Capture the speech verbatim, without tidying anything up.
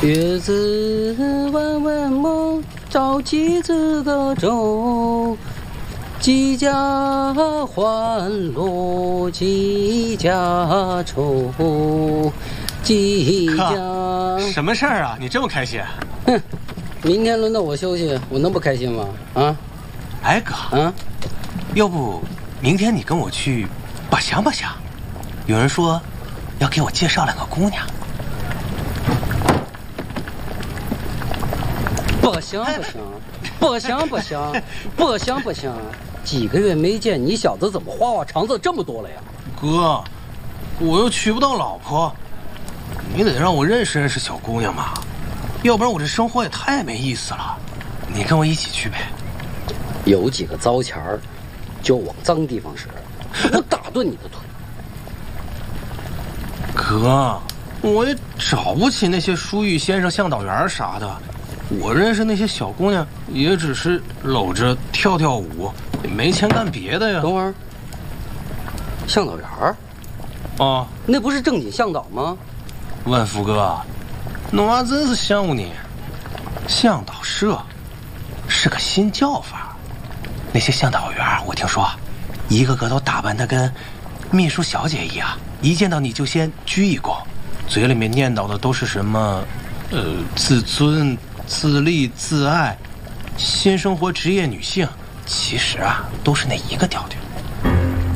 月子弯弯梦，照几子个舟。几家欢乐几家愁，几家。 什么事儿啊？你这么开心？ 哼，明天轮到我休息，我能不开心吗？啊？ 哎哥， 啊， 要不明天你跟我去把香把香？有人说要给我介绍两个姑娘。 不行不行，不行不行，不行不行！几个月没见，你小子怎么花花肠子这么多了呀？ 哥，我又娶不到老婆，你得让我认识认识小姑娘嘛，要不然我这生活也太没意思了。你跟我一起去呗。 有几个糟钱儿，就往脏地方使，我打断你的腿。 哥，我也找不起那些书玉先生、向导员啥的。我认识那些小姑娘，也只是搂着跳跳舞，也没钱干别的呀。 等会儿，向导员儿， 啊， 那不是正经向导吗？ 万福哥，那娃真是羡慕你。向导社是个新叫法，那些向导员我听说，一个个都打扮得跟秘书小姐一样，一见到你就先鞠一躬，嘴里面念叨的都是什么，呃，自尊。自立自爱，新生活职业女性，其实啊，都是那一个调调。